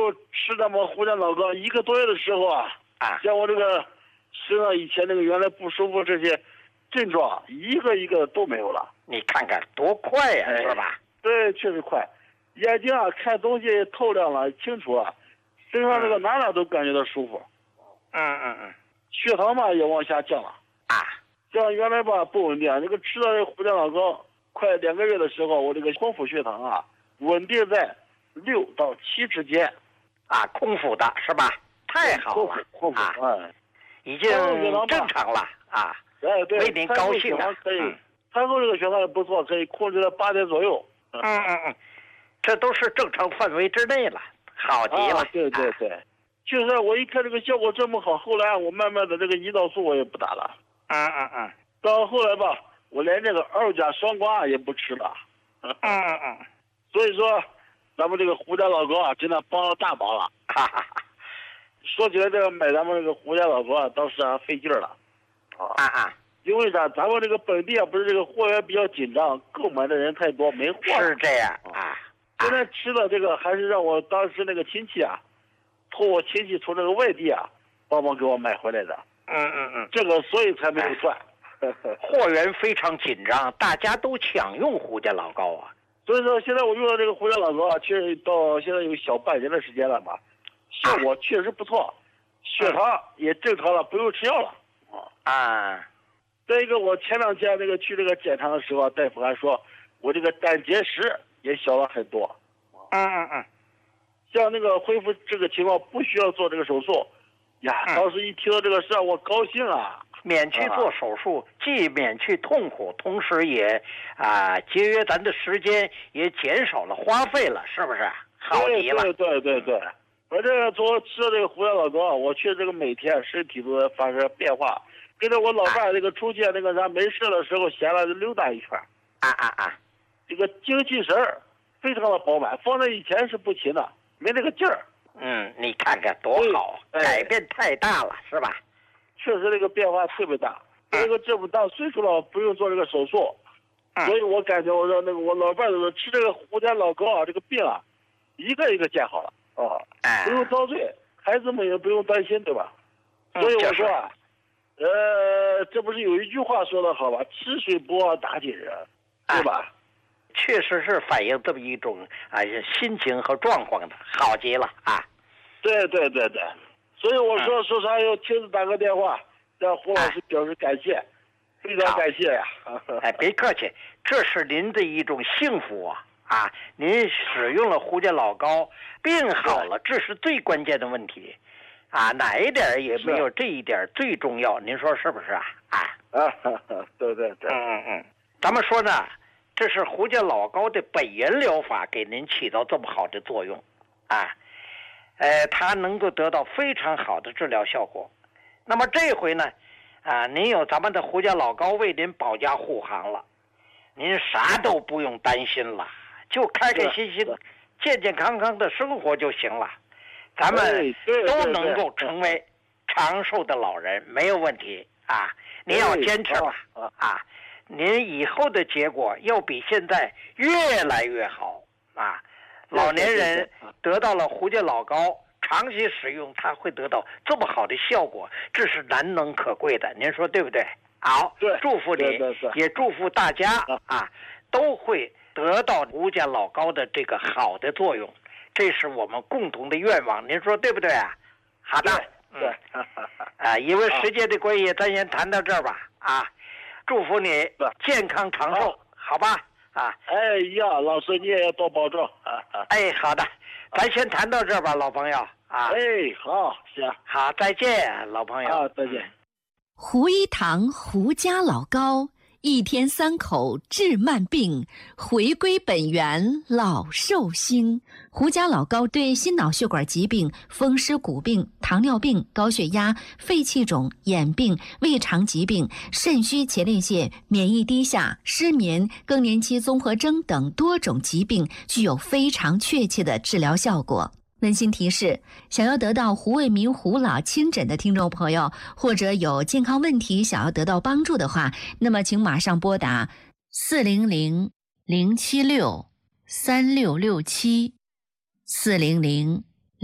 就吃咱们胡家老膏1个多月的时候啊，像我这个身上以前那个原来不舒服这些症状，一个一个都没有了。 你看看多快呀，是吧？ 对，确实快。眼睛啊，看东西透亮了，清楚了，身上这个哪都感觉到舒服。血糖嘛也往下降了像原来吧不稳定，这个吃了这个胡家老膏快2个月的时候，我这个空腹血糖啊稳定在6到7之间空腹的是吧？太好了， 空腹已经正常了对， 为您高兴了。 餐后这个血糖也不错，可以控制在8点左右。 这都是正常范围之内了，好极了。 对，就是我一看这个效果这么好，后来我慢慢的这个胰岛素我也不打了。到后来吧，我连这个2价双胍也不吃了。所以说，咱们这个胡家老膏真的帮了大忙了。说起来这个买咱们这个胡家老膏倒是费劲了。因为啥？咱们这个本地不是这个货源比较紧张，购买的人太多，没货。 是这样现在吃的这个还是让我当时那个亲戚托我亲戚从这个外地帮忙给我买回来的。这个所以才没有赚。 货源非常紧张，大家都抢用胡家老膏所以说现在我用的这个胡家老膏确实到现在有小半年的时间了吧，效果确实不错，血糖也正常了，不用吃药了。再一个，我前2天那个去这个检查的时候，大夫还说我这个胆结石也小了很多。像那个恢复这个情况不需要做这个手术当时一听到这个事我高兴免去做手术，既免去痛苦，同时也节约咱的时间，也减少了花费了，是不是？好极了。 对。反正从吃了这个胡家老膏，我确实这个每天身体都在发生变化。跟着我老伴那个出去那个啥没事的时候闲了溜达一圈。这个精气神非常的饱满，放在以前是不行的，没那个劲儿。 你看看多好，改变太大了，是吧？ 确实这个变化特别大。这个这么大岁数了，不用做这个手术，所以我感觉我说那个我老伴子吃这个胡家老膏这个病一个一个见好了不用遭罪，孩子们也不用担心，对吧？所以我说这不是有一句话说的好吧？吃水不打紧人，对吧？ 确实是反映这么一种心情和状况的，好极了对。所以我说啥要亲自打个电话，向胡老师表示感谢，非常感谢呀！ 别客气，这是您的一种幸福您使用了胡家老膏，病好了，这是最关键的问题哪一点也没有这一点最重要，您说是不是对。 咱们说呢，这是胡家老膏的本源疗法给您起到这么好的作用它能够得到非常好的治疗效果。那么这回呢您有咱们的胡家老膏为您保驾护航了，您啥都不用担心了，就开开心心健健康康的生活就行了，咱们都能够成为长寿的老人，没有问题您要坚持吧您以后的结果要比现在越来越好老年人得到了胡家老膏，长期使用它会得到这么好的效果，这是难能可贵的，您说对不对？好，祝福你，也祝福大家都会得到胡家老膏的这个好的作用，这是我们共同的愿望，您说对不对好的，因为时间的关系，咱先谈到这儿吧祝福你健康长寿，好吧老师你也要多保重好的，咱先谈到这儿吧，老朋友好，行， 好，再见，老朋友再见。 胡一堂胡家老膏，1天3口治慢病，回归本源老寿星。胡家老膏对心脑血管疾病、风湿骨病、糖尿病、高血压、肺气肿、眼病、胃肠疾病、肾虚前列腺、免疫低下、失眠、更年期综合征等多种疾病具有非常确切的治疗效果。温馨提示，想要得到胡卫民胡老亲诊的听众朋友，或者有健康问题想要得到帮助的话，那么请马上拨打400-076-3667 400-076